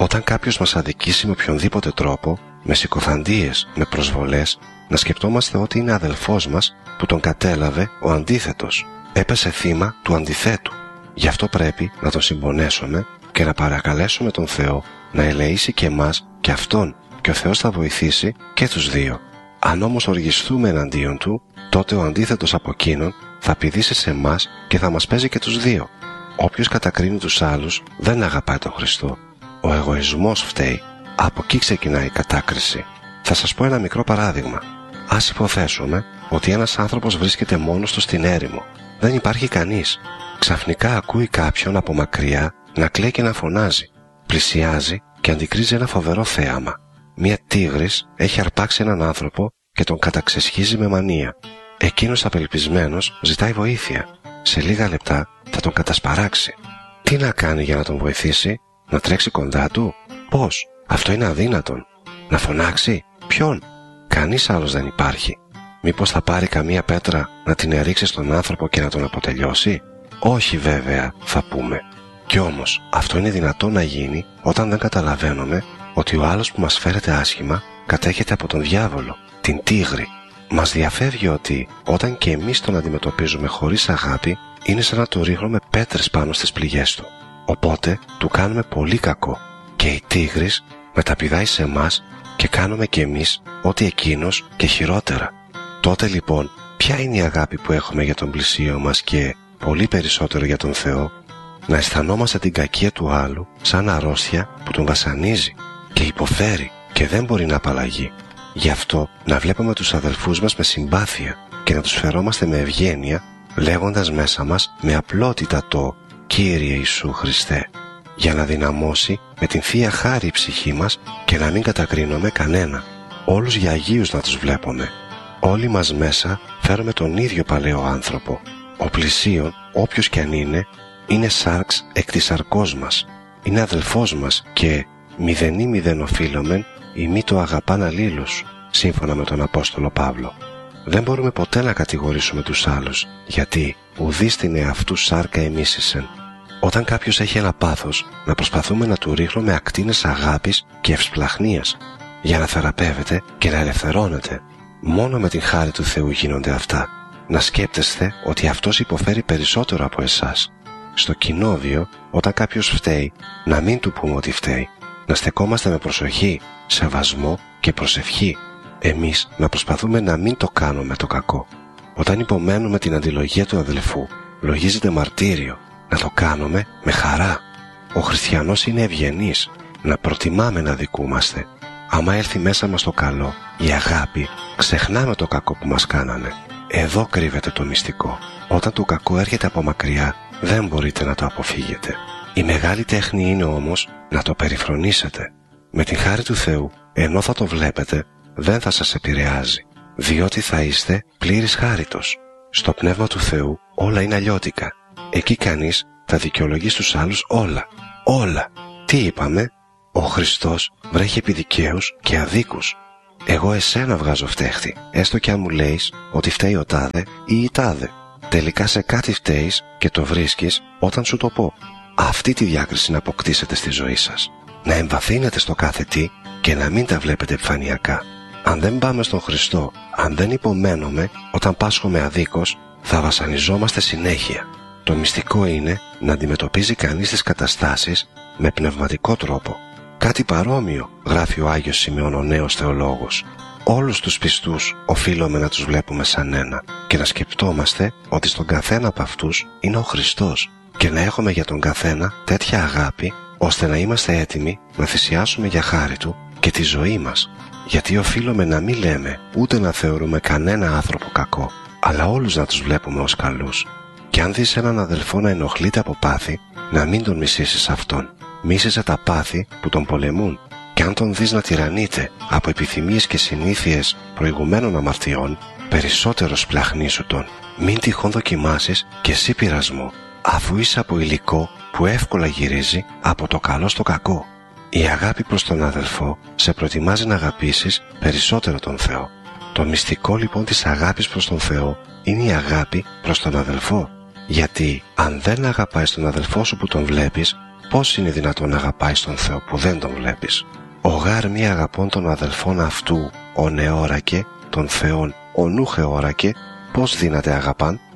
Όταν κάποιος μας αδικήσει με οποιονδήποτε τρόπο, με συκοφαντίες, με προσβολές, να σκεπτόμαστε ότι είναι αδελφός μας που τον κατέλαβε ο αντίθετος. Έπεσε θύμα του αντιθέτου. Γι' αυτό πρέπει να τον συμπονέσουμε και να παρακαλέσουμε τον Θεό να ελεήσει και εμάς και αυτόν, και ο Θεός θα βοηθήσει και τους δύο. Αν όμως οργιστούμε εναντίον του, τότε ο αντίθετος από εκείνον θα πηδήσει σε εμάς και θα μας παίζει και τους δύο. Όποιος κατακρίνει τους άλλους δεν αγαπάει τον Χριστό. Ο εγωισμός φταίει. Από εκεί ξεκινάει η κατάκριση. Θα σας πω ένα μικρό παράδειγμα. Ας υποθέσουμε ότι ένας άνθρωπος βρίσκεται μόνος του στην έρημο. Δεν υπάρχει κανείς. Ξαφνικά ακούει κάποιον από μακριά να κλαίει και να φωνάζει. Πλησιάζει και αντικρίζει ένα φοβερό θέαμα. Μία τίγρης έχει αρπάξει έναν άνθρωπο και τον καταξεσχίζει με μανία. Εκείνος απελπισμένος ζητάει βοήθεια. Σε λίγα λεπτά θα τον κατασπαράξει. Τι να κάνει για να τον βοηθήσει? Να τρέξει κοντά του? Πώς? Αυτό είναι αδύνατον. Να φωνάξει? Ποιον? Κανείς άλλος δεν υπάρχει. Μήπως θα πάρει καμία πέτρα να την ερίξει στον άνθρωπο και να τον αποτελειώσει? Όχι βέβαια, θα πούμε. Κι όμως αυτό είναι δυνατό να γίνει όταν δεν καταλαβαίνουμε ότι ο άλλος που μας φέρεται άσχημα κατέχεται από τον διάβολο, την τίγρη. Μας διαφεύγει ότι όταν και εμείς τον αντιμετωπίζουμε χωρίς αγάπη, είναι σαν να το ρίχνουμε πέτρες πάνω στις πληγές του. Οπότε του κάνουμε πολύ κακό και η τίγρης μεταπηδάει σε εμάς και κάνουμε και εμείς ό,τι εκείνος και χειρότερα. Τότε λοιπόν ποια είναι η αγάπη που έχουμε για τον πλησίο μας και πολύ περισσότερο για τον Θεό? Να αισθανόμαστε την κακία του άλλου σαν αρρώστια που τον βασανίζει και υποφέρει και δεν μπορεί να απαλλαγεί. Γι' αυτό να βλέπουμε τους αδελφούς μας με συμπάθεια και να τους φερόμαστε με ευγένεια, λέγοντας μέσα μας με απλότητα το «Κύριε Ιησού Χριστέ», για να δυναμώσει με την Θεία Χάρη η ψυχή μας και να μην κατακρίνουμε κανένα. Όλους για αγίους να τους βλέπουμε. Όλοι μας μέσα φέρουμε τον ίδιο παλαιό άνθρωπο. Ο πλησίον, όποιος κι αν είναι σάρξ εκ της σαρκός μας. Είναι αδελφός μας και μηδενή μηδεν οφείλομεν ή μη το αγαπάν αλλήλους, σύμφωνα με τον Απόστολο Παύλο. Δεν μπορούμε ποτέ να κατηγορήσουμε τους άλλους, γιατί ουδείς την εαυτού σάρκα εμίσησεν. Όταν κάποιος έχει ένα πάθος, να προσπαθούμε να του ρίχνουμε ακτίνες αγάπης και ευσπλαχνίας, για να θεραπεύεται και να ελευθερώνεται. Μόνο με την χάρη του Θεού γίνονται αυτά. Να σκέπτεστε ότι αυτός υποφέρει περισσότερο από εσάς. Στο κοινόβιο, όταν κάποιος φταίει, να μην του πούμε ότι φταίει. Να στεκόμαστε με προσοχή, σεβασμό και προσευχή. Εμείς να προσπαθούμε να μην το κάνουμε το κακό. Όταν υπομένουμε την αντιλογία του αδελφού, λογίζεται μαρτύριο. Να το κάνουμε με χαρά. Ο χριστιανός είναι ευγενής. Να προτιμάμε να δικούμαστε. Άμα έλθει μέσα μας το καλό, η αγάπη, ξεχνάμε το κακό που μας κάνανε. Εδώ κρύβεται το μυστικό. Όταν το κακό έρχεται από μακριά, δεν μπορείτε να το αποφύγετε. Η μεγάλη τέχνη είναι όμως να το περιφρονήσετε. Με την χάρη του Θεού, ενώ θα το βλέπετε, δεν θα σας επηρεάζει, διότι θα είστε πλήρης χάριτος. Στο πνεύμα του Θεού όλα είναι αλλιώτικα. Εκεί κανείς θα δικαιολογεί στους άλλους όλα. Όλα. Τι είπαμε? Ο Χριστός βρέχει επί δικαίους και αδίκους. Εγώ εσένα βγάζω φταίχτη, έστω κι αν μου λέεις ότι φταίει ο τάδε ή η τάδε. Τελικά σε κάτι φταίεις και το βρίσκεις όταν σου το πω. Αυτή τη διάκριση να αποκτήσετε στη ζωή σας. Να εμβαθύνετε στο κάθε τι και να μην τα βλέπετε επιφανειακά. Αν δεν πάμε στον Χριστό, αν δεν υπομένουμε όταν πάσχουμε αδίκως, θα βασανιζόμαστε συνέχεια. Το μυστικό είναι να αντιμετωπίζει κανείς τις καταστάσεις με πνευματικό τρόπο. Κάτι παρόμοιο γράφει ο Άγιος Σημειών ο νέος θεολόγος. Όλους τους πιστούς οφείλουμε να τους βλέπουμε σαν ένα και να σκεπτόμαστε ότι στον καθένα από αυτούς είναι ο Χριστός και να έχουμε για τον καθένα τέτοια αγάπη ώστε να είμαστε έτοιμοι να θυσιάσουμε για χάρη Του και τη ζωή μας. Γιατί οφείλουμε να μην λέμε ούτε να θεωρούμε κανένα άνθρωπο κακό, αλλά όλους να τους βλέπουμε ως καλούς. Και αν δεις έναν αδελφό να ενοχλείται από πάθη, να μην τον μισήσεις αυτόν. Μίσησε τα πάθη που τον πολεμούν. Και αν τον δεις να τυραννείται από επιθυμίες και συνήθειες προηγουμένων αμαρτιών, περισσότερο σπλαχνίσου τον. Μην τυχόν δοκιμάσεις και εσύ πειρασμό, αφού είσαι από υλικό που εύκολα γυρίζει από το καλό στο κακό. Η αγάπη προς τον αδελφό σε προετοιμάζει να αγαπήσεις περισσότερο τον Θεό. Το μυστικό λοιπόν της αγάπης προς τον Θεό είναι η αγάπη προς τον αδελφό. Γιατί αν δεν αγαπάεις τον αδελφό σου που τον βλέπεις, Πώς είναι δυνατόν να αγαπάεις τον Θεό που δεν τον βλέπεις? Ο γάρ μη αγαπών των αδελφών αυτού, ο νεόρακε, των Θεών, ο νου χεόρακε, πώς δύναται αγαπάν?